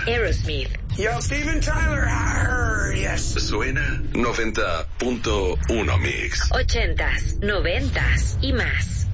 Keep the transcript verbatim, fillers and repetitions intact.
Aerosmith. Yo, Steven Tyler. Arr, yes. Suena noventa punto uno Mix. Ochentas, noventas y más.